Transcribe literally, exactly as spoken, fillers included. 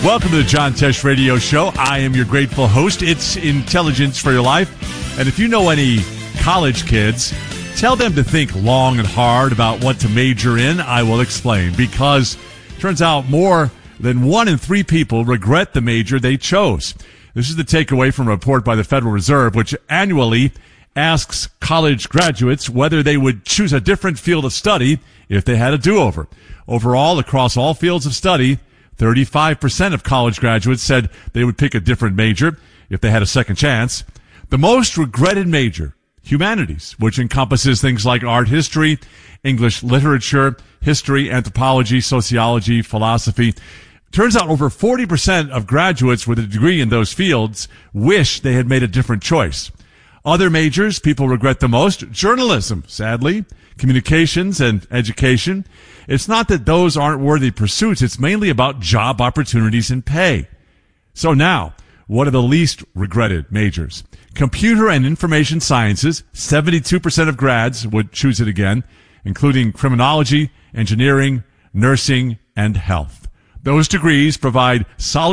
Welcome to the John Tesh Radio Show. I am your grateful host. It's Intelligence for Your Life. And if you know any college kids, tell them to think long and hard about what to major in. I will explain. Because it turns out more than one in three people regret the major they chose. This is the takeaway from a report by the Federal Reserve, which annually asks college graduates whether they would choose a different field of study if they had a do-over. Overall, across all fields of study, thirty-five percent of college graduates said they would pick a different major if they had a second chance. The most regretted major, humanities, which encompasses things like art history, English literature, history, anthropology, sociology, philosophy. Turns out over forty percent of graduates with a degree in those fields wish they had made a different choice. Other majors people regret the most, journalism, sadly, communications and education. It's not that those aren't worthy pursuits. It's mainly about job opportunities and pay. So now, what are the least regretted majors? Computer and information sciences, seventy-two percent of grads would choose it again, including criminology, engineering, nursing, and health. Those degrees provide solid